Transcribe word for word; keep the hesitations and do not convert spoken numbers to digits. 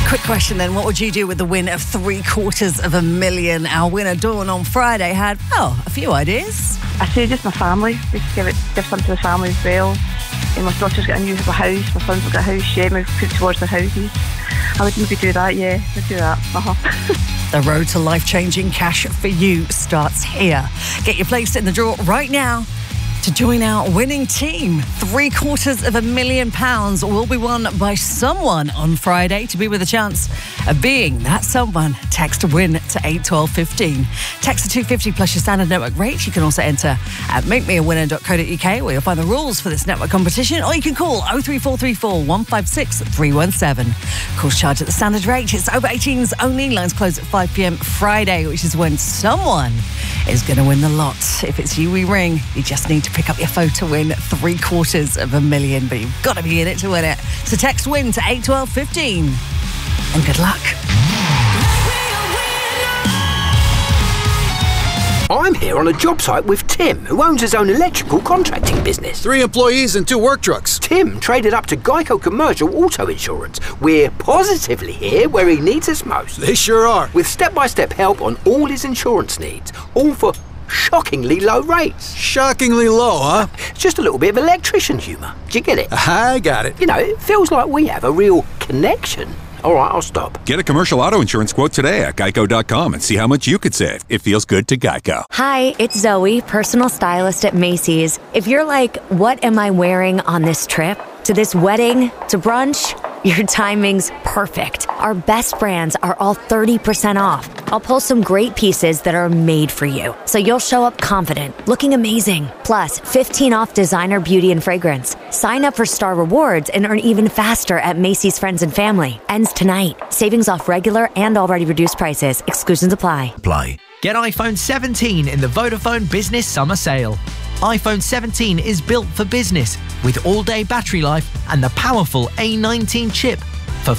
Quick question then, what would you do with the win of three quarters of a million? Our winner, Dawn, on Friday had, oh, a few ideas. I say just my family, just give it, give some to the family as well. And my daughter's got a new house, my son's got a house, yeah, we've put towards their houses. I would maybe do that, yeah, I'd do that. Uh-huh. The road to life-changing cash for you starts here. Get your place in the draw right now to join our winning team. Three quarters of a million pounds will be won by someone on Friday. To be with a chance of being that someone, text WIN to eight twelve fifteen. Text to two fifty plus your standard network rate. You can also enter at make me a winner dot co dot uk where you'll find the rules for this network competition, or you can call oh three four three four, one five six, three one seven. Calls charged at the standard rate. It's over eighteens only. Lines close at five p.m. Friday, which is when someone is going to win the lot. If it's you we ring, you just need to pick up your phone to win three quarters of a million, but you've got to be in it to win it. So text WIN to eight twelve fifteen, and good luck. I'm here on a job site with Tim, who owns his own electrical contracting business. Three employees and two work trucks. Tim traded up to Geico Commercial Auto Insurance. We're positively here where he needs us most. They sure are. With step-by-step help on all his insurance needs, all for shockingly low rates. Shockingly low, huh? It's just a little bit of electrician humour. Do you get it? I got it. You know, it feels like we have a real connection. All right, I'll stop. Get a commercial auto insurance quote today at geico dot com and see how much you could save. It feels good to Geico. Hi, it's Zoe, personal stylist at Macy's. If you're like, what am I wearing on this trip? To this wedding? To brunch? Your timing's perfect. Our best brands are all thirty percent off. I'll pull some great pieces that are made for you, so you'll show up confident, looking amazing. Plus, fifteen off designer beauty and fragrance. Sign up for Star Rewards and earn even faster at Macy's Friends and Family. Ends tonight. Savings off regular and already reduced prices. Exclusions apply. Apply. Get iPhone seventeen in the Vodafone Business Summer Sale. iPhone seventeen is built for business with all-day battery life and the powerful A nineteen chip